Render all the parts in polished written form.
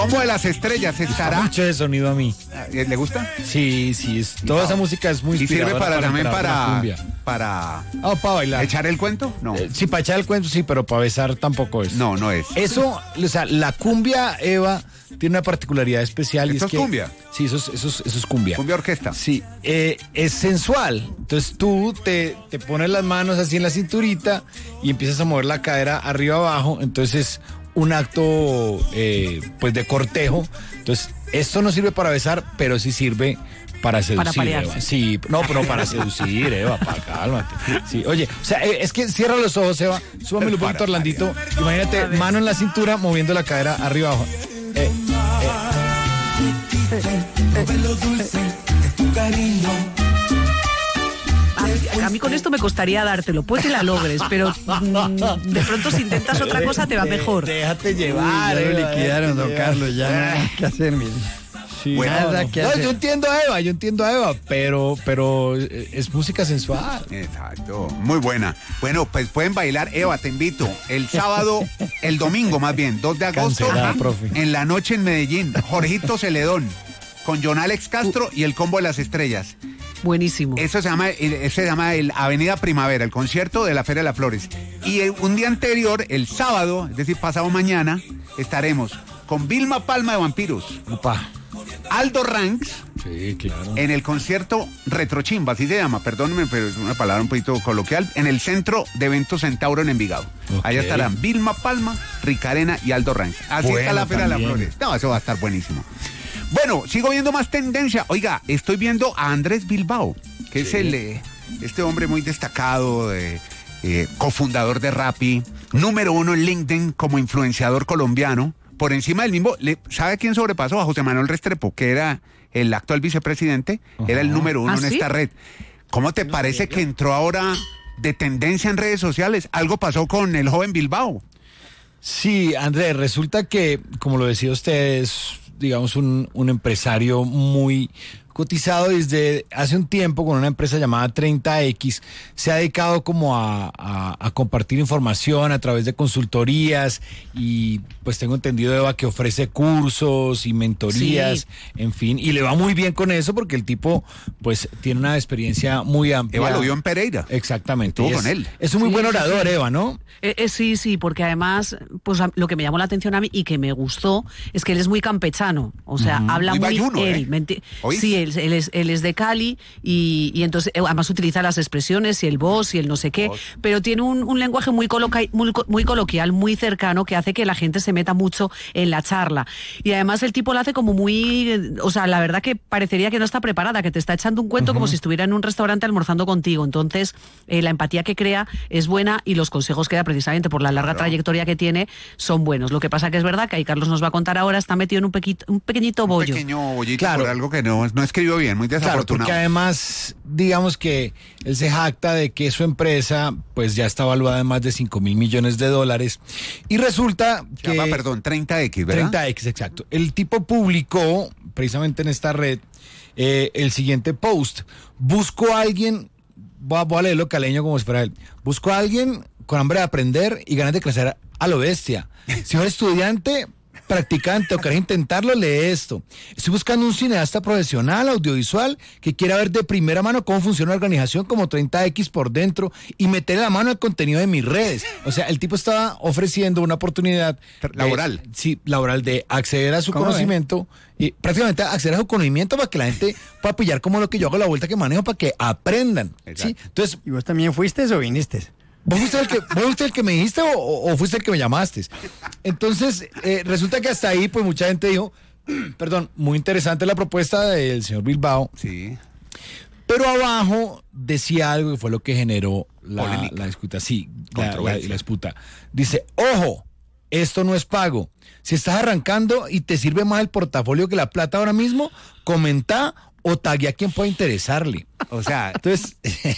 Combo de las Estrellas estará. Mucho de sonido a mí. ¿Le gusta? Sí, toda esa música es muy ¿Y sirve inspiradora también cumbia. para para bailar. echar el cuento? No. Sí, para echar el cuento sí, pero para besar tampoco es. No, no es. Eso, o sea, la cumbia, Eva, tiene una particularidad especial. ¿Esto y es es que, cumbia? Sí, eso es cumbia. Cumbia orquesta. Sí, es sensual. Entonces tú te pones las manos así en la cinturita y empiezas a mover la cadera arriba abajo. Entonces es un acto pues de cortejo. Entonces esto no sirve para besar, pero sí sirve para seducir, parearse. Eva. Sí, no, pero para seducir, Eva, cálmate. Sí, oye, o sea, es que cierra los ojos, Eva, súbame un poquito, Orlandito. Imagínate, mano en la cintura, moviendo la cadera arriba abajo. A mí con esto me costaría dártelo, puede que la logres, pero de pronto si intentas otra cosa te va mejor. Déjate llevar. Ya lo liquidaron, don Carlos, ya no hay nada que hacer, mire. Sí, Nada que hacer. yo entiendo a Eva, pero es música sensual. Exacto, muy buena. Bueno, pues pueden bailar, Eva, te invito, el sábado, el domingo más bien, 2 de agosto, Cancelada, profe. en la noche en Medellín, Jorgito Celedón, con John Alex Castro y el Combo de las Estrellas. Buenísimo. Eso se llama el Avenida Primavera, el concierto de la Feria de las Flores. Y un día anterior, el sábado, es decir, pasado mañana, estaremos con Vilma Palma de Vampiros, Opa. Aldo Ranks, Sí, claro. en el concierto Retrochimba, así se llama, perdónenme, pero es una palabra un poquito coloquial, en el Centro de Eventos Centauro en Envigado. Ok. Allá estarán Vilma Palma, Ricarena y Aldo Ranks. Así Bueno, está la Feria de las también. Flores. No, eso va a estar buenísimo. Bueno, sigo viendo más tendencia. Oiga, estoy viendo a Andrés Bilbao, que es este hombre muy destacado, cofundador de Rappi, número 1 en LinkedIn como influenciador colombiano. Por encima del mismo, ¿sabe quién sobrepasó? A José Manuel Restrepo, que era el actual vicepresidente, era el número 1 ¿Ah, en sí? esta red. ¿Cómo te parece que entró ahora de tendencia en redes sociales? Algo pasó con el joven Bilbao. Sí, Andrés, resulta que, como lo decía usted, es, digamos, un empresario muy cotizado desde hace un tiempo con una empresa llamada 30X. Se ha dedicado como a compartir información a través de consultorías y pues tengo entendido, Eva, que ofrece cursos y mentorías, Sí. en fin, y le va muy bien con eso porque el tipo pues tiene una experiencia muy amplia. Eva lo vio en Pereira. Exactamente. Estuvo Y con él. Es un muy Sí, buen sí, orador, sí. Eva, ¿no? Sí, porque además, pues lo que me llamó la atención a mí y que me gustó es que él es muy campechano, o sea, habla Muy muy bayuno, él. ¿Oís? Sí, él es de Cali y entonces además utiliza las expresiones y el vos y el no sé qué, pero tiene un lenguaje muy coloquial, muy cercano, que hace que la gente se meta mucho en la charla. Y además el tipo lo hace como muy, o sea, la verdad que parecería que no está preparada, que te está echando un cuento como si estuviera en un restaurante almorzando contigo. Entonces, la empatía que crea es buena y los consejos que da precisamente por la larga trayectoria que tiene son buenos. Lo que pasa que es verdad que ahí Carlos nos va a contar ahora, está metido en un pequeñito bollo. Un pequeño bollito Claro. por algo que no escribió bien, muy Claro, desafortunado. porque además, digamos que él se jacta de que su empresa pues ya está valuada en más de 5.000 millones de dólares y resulta Se que... llama, perdón, 30X, ¿verdad? 30X, exacto. El tipo publicó precisamente en esta red el siguiente post. Busco a alguien, voy a leerlo caleño como si fuera él. Busco a alguien con hambre de aprender y ganas de crecer a lo bestia. Si eres estudiante, practicante o querés intentarlo, lee esto. Estoy buscando un cineasta profesional, audiovisual, que quiera ver de primera mano cómo funciona una organización como 30X por dentro y meterle la mano al contenido de mis redes. O sea, el tipo estaba ofreciendo una oportunidad Laboral. Laboral de acceder a su ¿Cómo conocimiento y prácticamente acceder a su conocimiento para que la gente pueda pillar como lo que yo hago, la vuelta que manejo, para que aprendan. ¿sí? Exacto. Entonces, ¿Y vos también fuiste o viniste? ¿vos fuiste el que me dijiste o fuiste el que me llamaste? Entonces, resulta que hasta ahí, pues mucha gente dijo, perdón, muy interesante la propuesta del señor Bilbao, Sí. pero abajo decía algo que fue lo que generó Polémica. la disputa. Sí, Controversia. la disputa. Dice, ojo, esto no es pago. Si estás arrancando y te sirve más el portafolio que la plata ahora mismo, comenta o taguea a quien pueda interesarle. O sea, Entonces,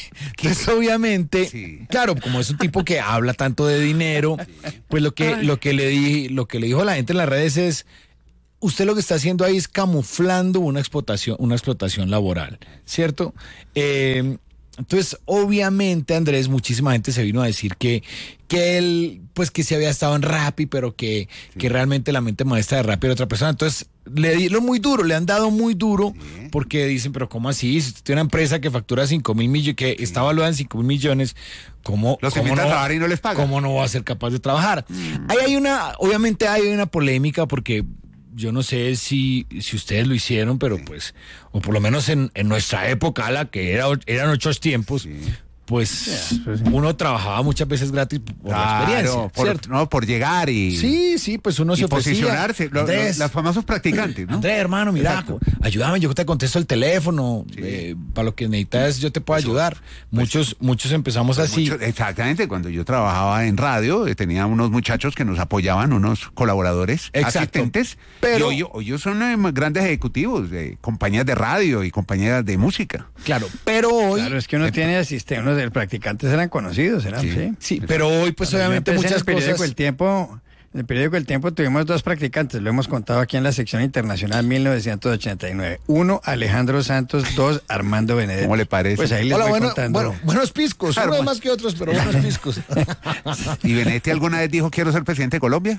obviamente, Sí. claro, como es un tipo que habla tanto de dinero, pues lo que le dijo a la gente en las redes es, usted lo que está haciendo ahí es camuflando una explotación laboral, ¿cierto? Entonces, obviamente, Andrés, muchísima gente se vino a decir que él, pues que se había estado en Rappi, pero que realmente la mente maestra de Rappi era otra persona. Entonces, le dieron muy duro, le han dado muy duro, porque dicen, pero ¿cómo así? Si usted tiene una empresa que factura 5.000 millones, que está valuada en 5.000 millones, ¿cómo los invita a trabajar y no les paga? ¿Cómo no va a ser capaz de trabajar? Ahí obviamente hay una polémica, porque yo no sé si ustedes lo hicieron, pero pues, o por lo menos en nuestra época, la que eran otros tiempos, pues uno trabajaba muchas veces gratis por la experiencia, ¿cierto? por llegar y... Sí, pues uno se ofrecía. Posicionarse, los famosos practicantes, ¿no? Andrés, hermano, mira, ayúdame, yo te contesto el teléfono, para lo que necesitas yo te puedo ayudar. Muchos empezamos así. Exactamente, cuando yo trabajaba en radio, tenía unos muchachos que nos apoyaban, unos colaboradores, asistentes, pero hoy son grandes ejecutivos de compañías de radio y compañías de música. Claro, pero hoy... Claro, es que uno tiene asistentes, los practicantes eran conocidos, Sí, pero hoy pues obviamente muchas cosas... En el periódico El Tiempo tuvimos 2 practicantes, lo hemos contado aquí en la sección internacional 1989. 1, Alejandro Santos, 2, Armando Benedetti. ¿Cómo le parece? Pues ahí les voy contando. Buenos piscos, unos más que otros, pero buenos piscos. ¿Y Benedetti alguna vez dijo quiero ser presidente de Colombia?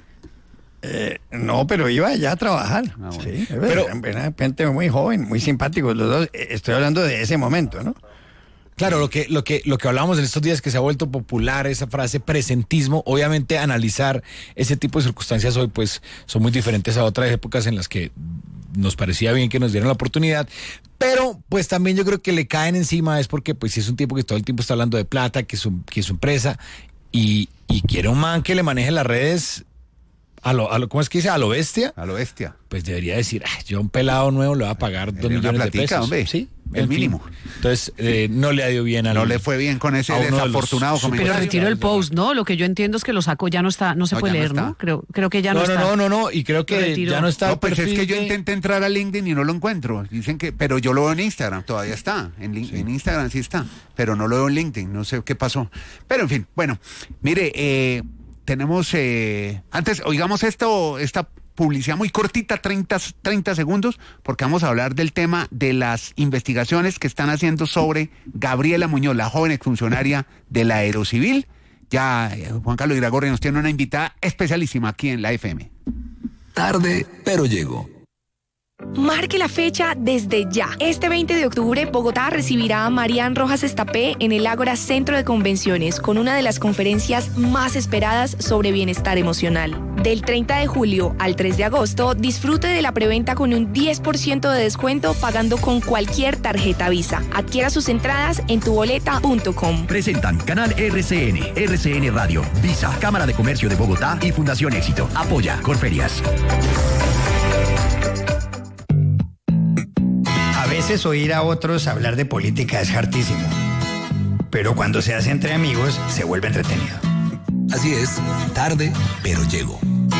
No, pero iba allá a trabajar. Bueno. Sí, pero era gente muy joven, muy simpáticos los dos. Estoy hablando de ese momento, ¿no? Claro, lo que hablábamos en estos días, que se ha vuelto popular esa frase presentismo, obviamente analizar ese tipo de circunstancias hoy pues son muy diferentes a otras épocas en las que nos parecía bien que nos dieran la oportunidad, pero pues también yo creo que le caen encima es porque pues si es un tipo que todo el tiempo está hablando de plata, que es su empresa y quiere un man que le maneje las redes ¿cómo es que dice? ¿A lo bestia? A lo bestia. Pues debería decir, yo a un pelado nuevo le voy a pagar 2 millones de pesos. Hombre, sí, el mínimo. Entonces, no le ha ido bien no le fue bien con ese desafortunado comentario. Pero retiró el post, ¿no? Lo que yo entiendo es que lo sacó, ya no está, no se puede leer, ¿no? Creo que ya no está. No, y creo que ya no está. No, pues es que yo intenté entrar a LinkedIn y no lo encuentro. Dicen que, pero yo lo veo en Instagram, todavía está. En Instagram sí está, pero no lo veo en LinkedIn, no sé qué pasó. Pero en fin, bueno, mire, tenemos, antes, oigamos esta publicidad muy cortita, 30 segundos, porque vamos a hablar del tema de las investigaciones que están haciendo sobre Gabriela Muñoz, la joven exfuncionaria de la Aerocivil. Ya Juan Carlos Iragorri nos tiene una invitada especialísima aquí en la FM. Tarde, pero llego. Marque la fecha desde ya. Este 20 de octubre, Bogotá recibirá a Marian Rojas Estapé en el Ágora Centro de Convenciones con una de las conferencias más esperadas sobre bienestar emocional. Del 30 de julio al 3 de agosto, disfrute de la preventa con un 10% de descuento pagando con cualquier tarjeta Visa. Adquiera sus entradas en tuboleta.com. Presentan Canal RCN Radio, Visa, Cámara de Comercio de Bogotá y Fundación Éxito. Apoya Corferias. A veces oír a otros hablar de política es hartísimo, pero cuando se hace entre amigos se vuelve entretenido. Así es, tarde, pero llego.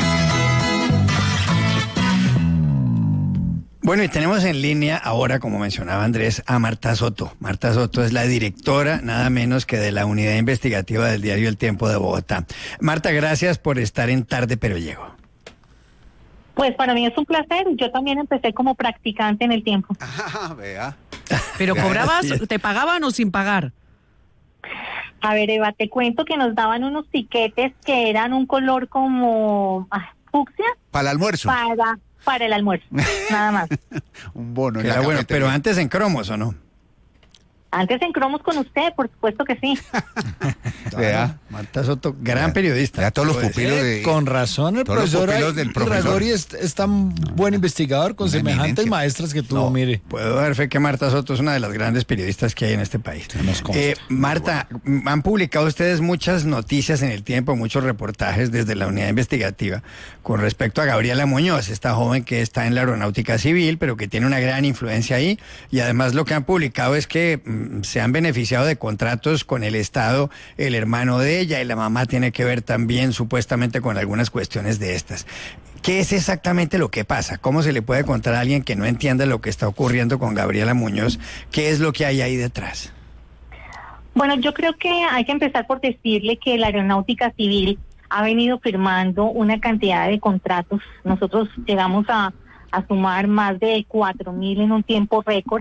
Bueno, y tenemos en línea ahora, como mencionaba Andrés, a Marta Soto. Marta Soto es la directora, nada menos que de la Unidad Investigativa del diario El Tiempo de Bogotá. Marta, gracias por estar en Tarde, pero llego. Pues para mí es un placer. Yo también empecé como practicante en El Tiempo. Vea. ¿Pero cobrabas, te pagaban o sin pagar? A ver, Eva, te cuento que nos daban unos tiquetes que eran un color como fucsia. Para el almuerzo. Para el almuerzo, nada más. Un bono. Era bueno, pero antes en cromos, ¿o no? Antes en cromos con usted, por supuesto que sí. Vea. Marta Soto, gran periodista. Vea todos los pupilos de... Con razón, el profesor Iragorri es tan buen investigador con semejantes maestras que tuvo, mire. Puedo dar fe que Marta Soto es una de las grandes periodistas que hay en este país. Marta, han publicado ustedes muchas noticias en El Tiempo, muchos reportajes desde la unidad investigativa con respecto a Gabriela Muñoz, esta joven que está en la aeronáutica civil, pero que tiene una gran influencia ahí, y además lo que han publicado es que se han beneficiado de contratos con el Estado, el hermano de ella, y la mamá tiene que ver también supuestamente con algunas cuestiones de estas. ¿Qué es exactamente lo que pasa? ¿Cómo se le puede contar a alguien que no entienda lo que está ocurriendo con Gabriela Muñoz? ¿Qué es lo que hay ahí detrás? Bueno, yo creo que hay que empezar por decirle que la aeronáutica civil ha venido firmando una cantidad de contratos. Nosotros llegamos a sumar más de 4.000 en un tiempo récord.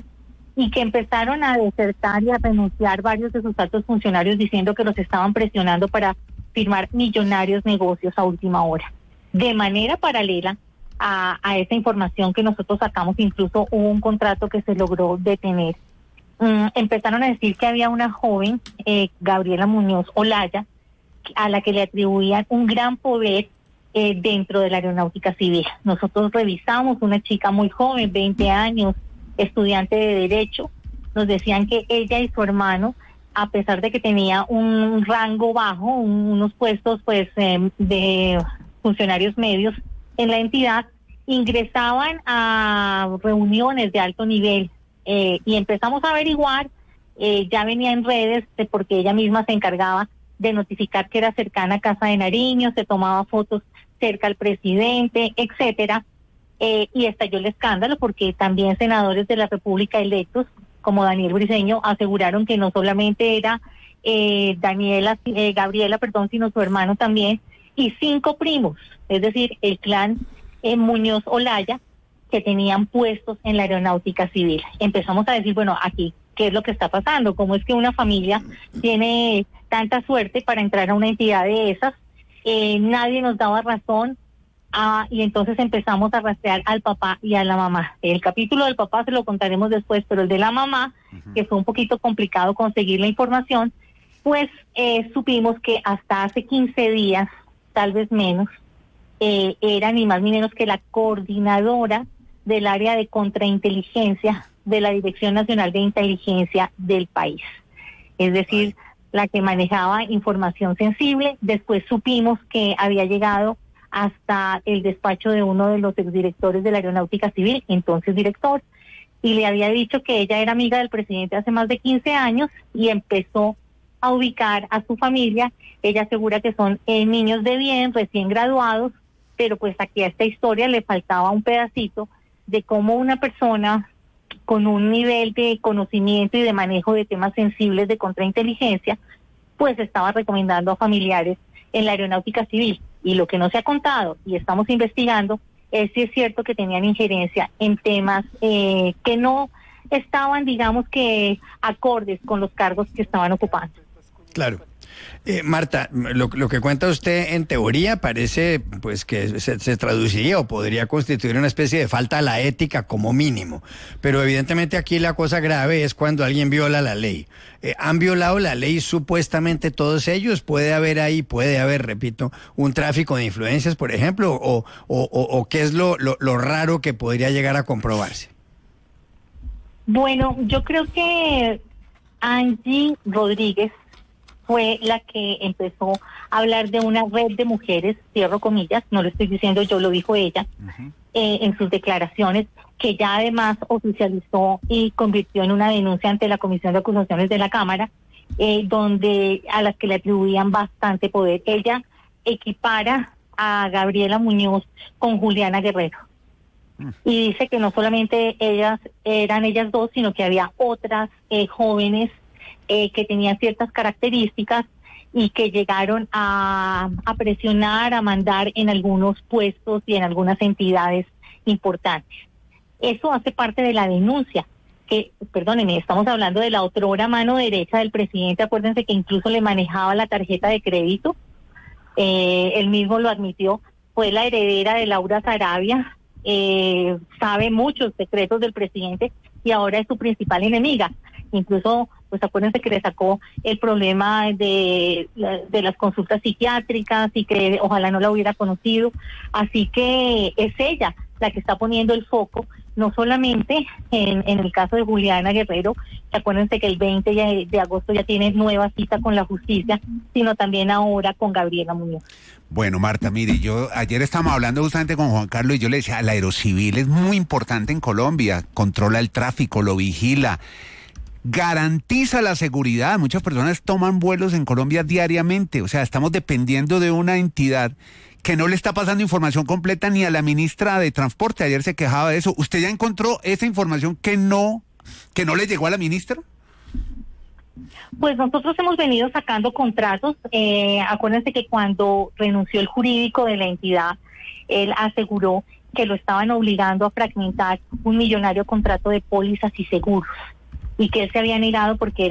y que empezaron a desertar y a renunciar varios de sus altos funcionarios diciendo que los estaban presionando para firmar millonarios negocios a última hora. De manera paralela a esa información que nosotros sacamos, incluso hubo un contrato que se logró detener. Empezaron a decir que había una joven, Gabriela Muñoz Olaya, a la que le atribuían un gran poder dentro de la aeronáutica civil. Nosotros revisamos una chica muy joven, 20 años, estudiante de Derecho. Nos decían que ella y su hermano, a pesar de que tenía un rango bajo, unos puestos pues de funcionarios medios en la entidad, ingresaban a reuniones de alto nivel y empezamos a averiguar, ya venía en redes, porque ella misma se encargaba de notificar que era cercana a Casa de Nariño, se tomaba fotos cerca al presidente, etcétera, y estalló el escándalo porque también senadores de la República electos, como Daniel Briceño, aseguraron que no solamente era Gabriela, sino su hermano también, y 5 primos, es decir, el clan Muñoz Olaya, que tenían puestos en la aeronáutica civil. Empezamos a decir, bueno, aquí, ¿qué es lo que está pasando? ¿Cómo es que una familia tiene tanta suerte para entrar a una entidad de esas? Nadie nos daba razón, y entonces empezamos a rastrear al papá y a la mamá. El capítulo del papá se lo contaremos después, pero el de la mamá, que fue un poquito complicado conseguir la información, pues supimos que hasta hace 15 días, tal vez menos, era ni más ni menos que la coordinadora del área de contrainteligencia de la Dirección Nacional de Inteligencia del país. Es decir, la que manejaba información sensible. Después supimos que había llegado hasta el despacho de uno de los exdirectores de la Aeronáutica Civil, entonces director, y le había dicho que ella era amiga del presidente hace más de 15 años y empezó a ubicar a su familia. Ella asegura que son niños de bien, recién graduados, pero pues aquí a esta historia le faltaba un pedacito de cómo una persona con un nivel de conocimiento y de manejo de temas sensibles de contrainteligencia, pues estaba recomendando a familiares en la aeronáutica civil. Y lo que no se ha contado, y estamos investigando, es si es cierto que tenían injerencia en temas que no estaban, digamos que, acordes con los cargos que estaban ocupando. Claro. Marta, lo que cuenta usted en teoría parece pues que se traduciría o podría constituir una especie de falta a la ética como mínimo, pero evidentemente aquí la cosa grave es cuando alguien viola la ley. ¿Han violado la ley supuestamente todos ellos? Puede haber, repito, un tráfico de influencias, por ejemplo, o qué es lo raro que podría llegar a comprobarse. Bueno, yo creo que Angie Rodríguez fue la que empezó a hablar de una red de mujeres, cierro comillas, no lo estoy diciendo yo, lo dijo ella, en sus declaraciones, que ya además oficializó y convirtió en una denuncia ante la Comisión de Acusaciones de la Cámara, donde a las que le atribuían bastante poder. Ella equipara a Gabriela Muñoz con Juliana Guerrero. Y dice que no solamente eran ellas dos, sino que había otras jóvenes que tenían ciertas características y que llegaron a presionar, a mandar en algunos puestos y en algunas entidades importantes. Eso hace parte de la denuncia, que, perdónenme, estamos hablando de la otrora mano derecha del presidente. Acuérdense que incluso le manejaba la tarjeta de crédito, él mismo lo admitió, fue la heredera de Laura Sarabia, sabe muchos secretos del presidente y ahora es su principal enemiga. Incluso, pues acuérdense que le sacó el problema de las consultas psiquiátricas y que ojalá no la hubiera conocido. Así que es ella la que está poniendo el foco, no solamente en el caso de Juliana Guerrero, que acuérdense que el 20 de agosto ya tiene nueva cita con la justicia, sino también ahora con Gabriela Muñoz. Bueno, Marta, mire, yo ayer estábamos hablando justamente con Juan Carlos y yo le decía, la aerocivil es muy importante en Colombia, controla el tráfico, lo vigila, garantiza la seguridad. Muchas personas toman vuelos en Colombia diariamente, o sea, estamos dependiendo de una entidad que no le está pasando información completa ni a la ministra de Transporte. Ayer se quejaba de eso. ¿Usted ya encontró esa información que no le llegó a la ministra? Pues nosotros hemos venido sacando contratos. Acuérdense que cuando renunció el jurídico de la entidad, él aseguró que lo estaban obligando a fragmentar un millonario contrato de pólizas y seguros. y que él se había negado porque